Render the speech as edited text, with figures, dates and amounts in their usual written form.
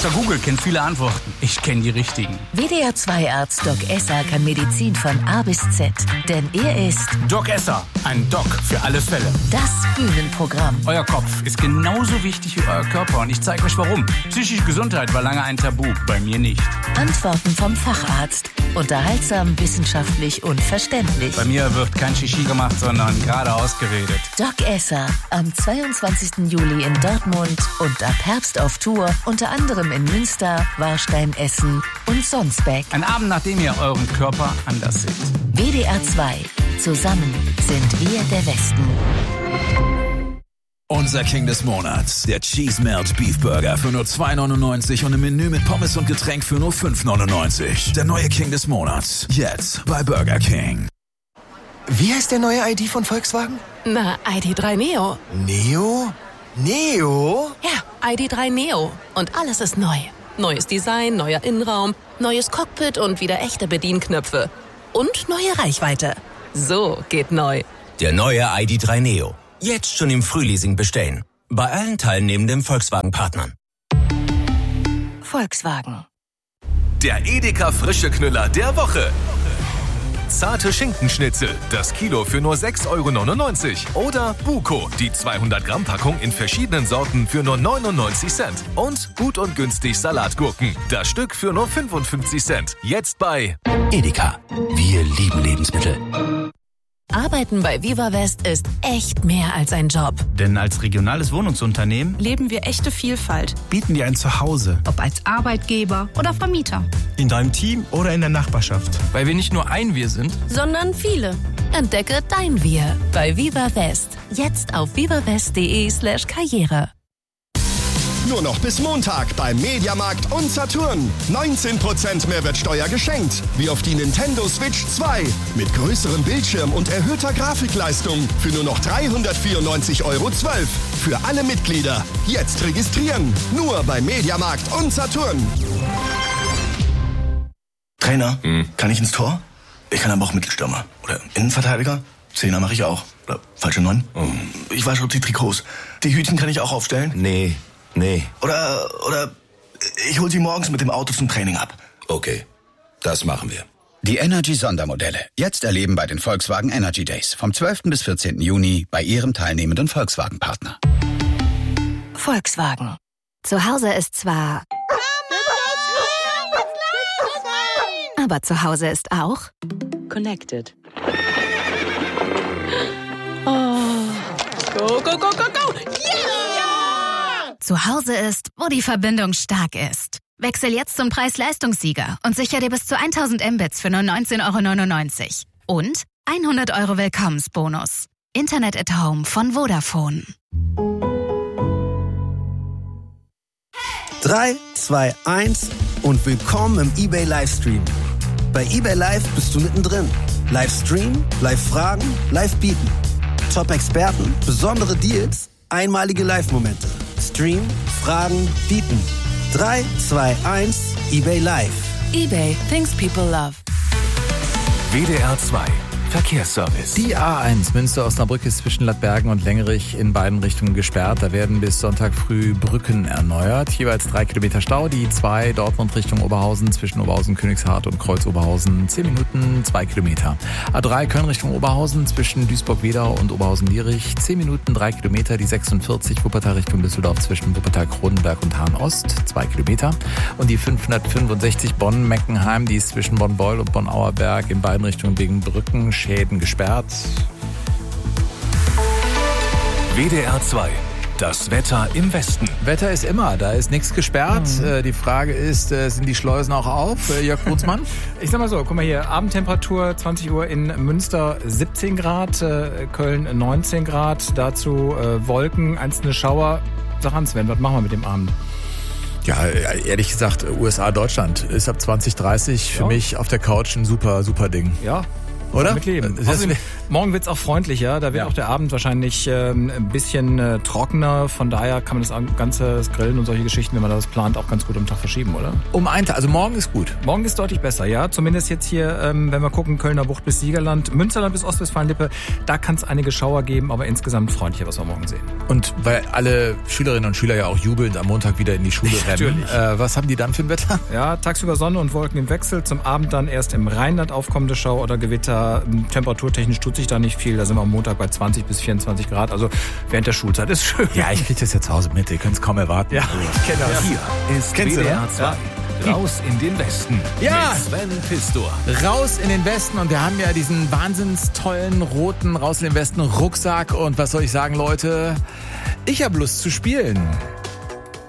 Dr. Google kennt viele Antworten. Ich kenne die richtigen. WDR2-Arzt Doc Esser kann Medizin von A bis Z. Denn er ist Doc Esser, ein Doc für alle Fälle. das Bühnenprogramm. Euer Kopf ist genauso wichtig wie euer Körper und ich zeige euch warum. Psychische Gesundheit war lange ein Tabu, bei mir nicht. Antworten vom Facharzt. Unterhaltsam, wissenschaftlich und verständlich. Bei mir wird kein Shishi gemacht, sondern geradeaus geredet. Doc Esser am 22. Juli in Dortmund und ab Herbst auf Tour, unter anderem in Münster, Warstein, Essen und Sonsbeck. Ein Abend, nachdem ihr euren Körper anders seht. WDR 2. Zusammen sind wir der Westen. Unser King des Monats, der Cheese Melt Beef Burger für nur 2,99 und im Menü mit Pommes und Getränk für nur 5,99. Der neue King des Monats, jetzt bei Burger King. Wie heißt der neue ID von Volkswagen? Na, ID3 Neo. Neo? Neo? Ja, ID3 Neo. Und alles ist neu. Neues Design, neuer Innenraum, neues Cockpit und wieder echte Bedienknöpfe. Und neue Reichweite. So geht neu. Der neue ID3 Neo. Jetzt schon im Frühleasing bestellen. Bei allen teilnehmenden Volkswagen-Partnern. Volkswagen. Der Edeka Frische Knüller der Woche. Zarte Schinkenschnitzel, das Kilo für nur 6,99 €. Oder Buko, die 200 Gramm Packung in verschiedenen Sorten für nur 99 Cent. Und gut und günstig Salatgurken, das Stück für nur 55 Cent. Jetzt bei Edeka. Wir lieben Lebensmittel. Arbeiten bei Viva West ist echt mehr als ein Job. Denn als regionales Wohnungsunternehmen leben wir echte Vielfalt. Bieten dir ein Zuhause. Ob als Arbeitgeber oder Vermieter. In deinem Team oder in der Nachbarschaft. Weil wir nicht nur ein Wir sind, Sondern viele. Entdecke dein Wir bei Viva West. Jetzt auf vivawest.de/Karriere. Nur noch bis Montag beim Mediamarkt und Saturn. 19% Mehrwertsteuer geschenkt. Wie auf die Nintendo Switch 2. Mit größerem Bildschirm und erhöhter Grafikleistung. Für nur noch 394,12 €. Für alle Mitglieder. Jetzt registrieren. Nur beim Mediamarkt und Saturn. Trainer, kann ich ins Tor? Ich kann aber auch Mittelstürmer. Oder Innenverteidiger. Zehner mache ich auch. Oder falsche 9. Ich wasche auch die Trikots. Die Hütchen kann ich auch aufstellen? Nee. Oder ich hol sie morgens mit dem Auto zum Training ab. Okay, das machen wir. Die Energy-Sondermodelle. Jetzt erleben bei den Volkswagen Energy Days. Vom 12. bis 14. Juni bei Ihrem teilnehmenden Volkswagen-Partner. Volkswagen. Zu Hause ist zwar... Aber zu Hause ist auch... Connected. Go, go, go, go, go! Yeah! Zu Hause ist, wo die Verbindung stark ist. Wechsel jetzt zum Preis-Leistungssieger und sicher dir bis zu 1000 Mbits für nur 19,99 € und 100 € Willkommensbonus. Internet at Home von Vodafone. 3, 2, 1 und willkommen im eBay Livestream. Bei eBay Live bist du mittendrin. Livestream, Live-Fragen, Live-Bieten. Top-Experten, besondere Deals, einmalige Live-Momente. Stream, Fragen, Bieten. 3, 2, 1, eBay Live. eBay, things people love. WDR 2 Verkehrsservice. Die A1 Münster-Osnabrück ist zwischen Ladbergen und Lengerich in beiden Richtungen gesperrt. Da werden bis Sonntag früh Brücken erneuert. Jeweils 3 Kilometer Stau. Die 2 Dortmund Richtung Oberhausen zwischen Oberhausen-Königshardt und Kreuz-Oberhausen 10 Minuten 2 Kilometer. A3 Köln Richtung Oberhausen zwischen Duisburg-Wedau und Oberhausen-Lierich 10 Minuten 3 Kilometer. Die 46 Wuppertal Richtung Düsseldorf zwischen Wuppertal-Kronenberg und Hahn-Ost 2 Kilometer. Und die 565 Bonn-Meckenheim, die ist zwischen Bonn-Beul und Bonn-Auerberg in beiden Richtungen wegen Brückenschäden gesperrt. WDR 2. Das Wetter im Westen. Wetter ist immer, da ist nichts gesperrt. Die Frage ist, sind die Schleusen auch auf? Jörg Brunsmann? Ich sag mal so, guck mal hier, Abendtemperatur 20 Uhr in Münster 17 Grad, Köln 19 Grad, dazu Wolken, einzelne Schauer. Sag an, Sven, was machen wir mit dem Abend? Ja, ehrlich gesagt, USA, Deutschland ist ab 2030 für mich auf der Couch ein super, super Ding. Ja. Oder? Mit Leben. Morgen wird's auch freundlicher. Da wird auch der Abend wahrscheinlich ein bisschen trockener. Von daher kann man das ganze Grillen und solche Geschichten, wenn man das plant, auch ganz gut am Tag verschieben, oder? Also morgen ist gut. Morgen ist deutlich besser, ja. Zumindest jetzt hier, wenn wir gucken, Kölner Bucht bis Siegerland, Münsterland bis Ostwestfalen-Lippe, da kann es einige Schauer geben, aber insgesamt freundlicher, was wir morgen sehen. Und weil alle Schülerinnen und Schüler ja auch jubelnd am Montag wieder in die Schule rennen. Was haben die dann für ein Wetter? Ja, tagsüber Sonne und Wolken im Wechsel. Zum Abend dann erst im Rheinland aufkommende Schauer oder Gewitter. Temperaturtechnisch tut sich da nicht viel. Da sind wir am Montag bei 20 bis 24 Grad. Also während der Schulzeit ist schön. Ja, ich kriege das jetzt zu Hause mit. Ihr könnt es kaum erwarten. Ja, ich kenne das. Hier ist WDR 2. Raus in den Westen. Ja. Mit Sven Pistor. Raus in den Westen. Und wir haben ja diesen wahnsinns tollen roten Raus in den Westen Rucksack. Und was soll ich sagen, Leute? Ich habe Lust zu spielen.